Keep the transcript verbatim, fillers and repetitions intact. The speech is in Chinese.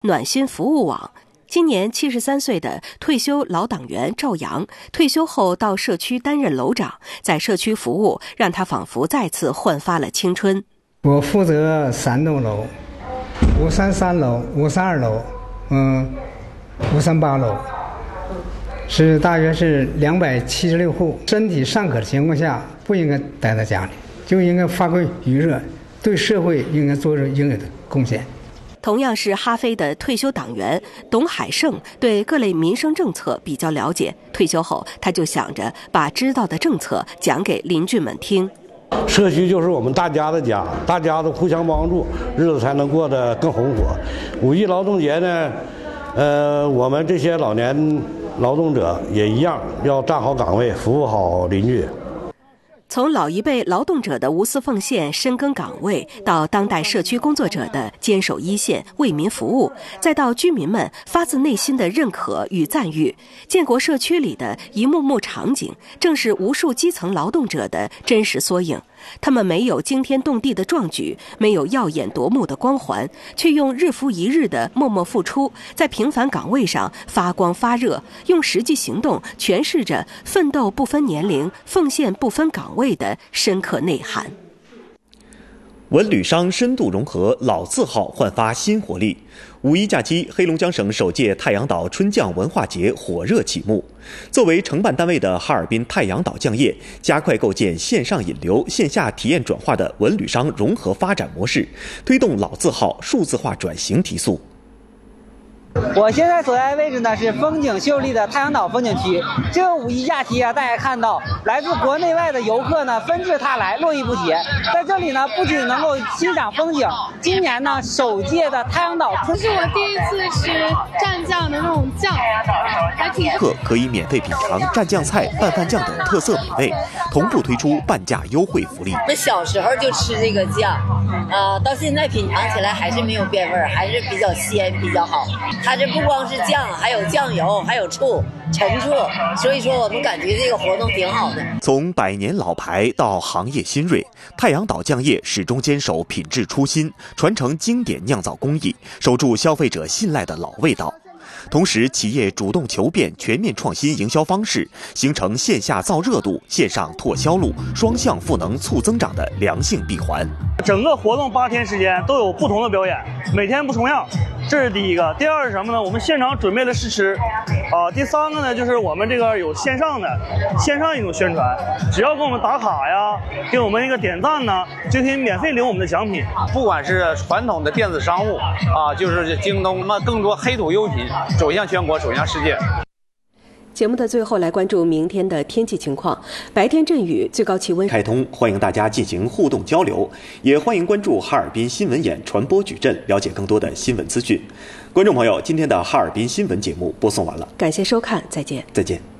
暖心服务网。今年七十三岁的退休老党员赵阳，退休后到社区担任楼长，在社区服务让他仿佛再次焕发了青春。 我负责三栋楼，五三三楼、五三二楼，嗯，五三八楼，是大约是两百七十六户。身体尚可的情况下，不应该待在家里，就应该发挥余热，对社会应该做出应有的贡献。 同样是哈飞的退休党员董海胜，对各类民生政策比较了解。退休后，他就想着把知道的政策讲给邻居们听。 社区就是我们大家的家，大家都互相帮助，日子才能过得更红火。五一劳动节呢，呃，我们这些老年劳动者也一样，要站好岗位，服务好邻居。 从老一辈劳动者的无私奉献、深耕岗位，到当代社区工作者的坚守一线、为民服务，再到居民们发自内心的认可与赞誉，建国社区里的一幕幕场景，正是无数基层劳动者的真实缩影。他们没有惊天动地的壮举，没有耀眼夺目的光环，却用日复一日的默默付出，在平凡岗位上发光发热，用实际行动诠释着奋斗不分年龄、奉献不分岗位的深刻内涵。 文旅商深度融合，老字号焕发新活力。五一假期，黑龙江省首届太阳岛春降文化节火热启幕。作为承办单位的哈尔滨太阳岛酱业，加快构建线上引流、线下体验转化的文旅商融合发展模式，推动老字号数字化转型提速。 我现在所在位置呢是风景秀丽的太阳岛风景区。这个五一假期啊，大家看到来自国内外的游客呢纷至沓来，络绎不绝。在这里呢，不仅能够欣赏风景，今年呢首届的太阳岛， 这是我第一次吃蘸酱的那种酱，还挺。 客可以免费品尝蘸酱菜、拌饭酱等特色美味，同步推出半价优惠福利。 我小时候就吃这个酱，啊、呃，到现在品尝起来还是没有变味儿，还是比较鲜，比较好。它这不光是酱，还有酱油，还有醋、陈醋，所以说我们感觉这个活动挺好的。 从百年老牌到行业新锐，太阳岛酱业始终坚守品质初心，传承经典酿造工艺，守住消费者信赖的老味道。同时，企业主动求变、全面创新营销方式，形成线下造热度、线上拓销路，双向赋能促增长的良性闭环。 整个活动八天时间都有不同的表演，每天不重样，这是第一个。第二是什么呢？我们现场准备了试吃，啊、呃，第三个呢就是我们这个有线上的线上一种宣传，只要给我们打卡呀，给我们那个点赞呢，就可以免费领我们的奖品。 不管是传统的电子商务啊，就是京东，那么更多黑土优品走向全国，走向世界。 节目的最后来关注明天的天气情况。白天阵雨，最高气温开通，欢迎大家进行互动交流，也欢迎关注哈尔滨新闻眼传播矩阵，了解更多的新闻资讯。观众朋友，今天的哈尔滨新闻节目播送完了， 感谢收看，再见。 再见。